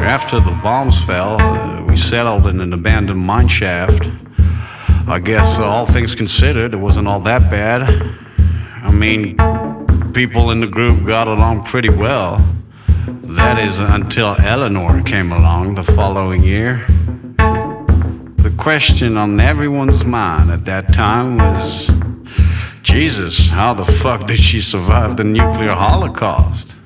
after the bombs fell, we settled in an abandoned mine shaft. I guess all things considered, it wasn't all that bad. I mean, people in the group got along pretty well. That is until Eleanor came along the following year. The question on everyone's mind at that time was, Jesus, how the fuck did she survive the nuclear holocaust?